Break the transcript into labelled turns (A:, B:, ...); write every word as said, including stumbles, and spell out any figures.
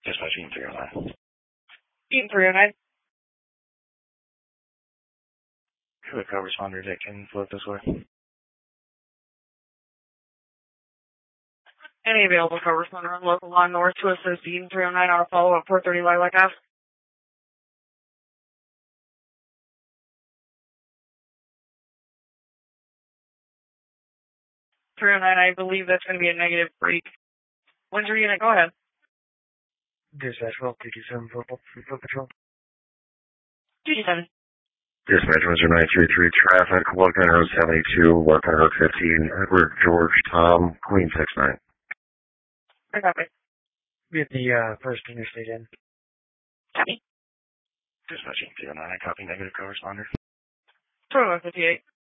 A: Dispatch Eaton three oh nine.
B: Eaton three oh nine.
A: Who a co-responder that can float this way?
B: Any available co-responder on local line north to assist Eaton three oh nine on a follow-up four thirty Lilac Ave. three oh nine, I believe that's going to be a negative break. When's your unit? Go ahead.
C: Dispatch twelve fifty-seven for foot patrol.
B: fifty-seven.
A: Dispatch one zero nine three three traffic, Welcome Road seventy-two, Welcome Road fifteen, Edward George Tom, Queen six nine.
B: I copy.
C: Be at the uh, first interstate end.
B: Copy.
A: Dispatch Eaton three oh nine, I copy negative co-responder.
B: twenty-one fifty-eight.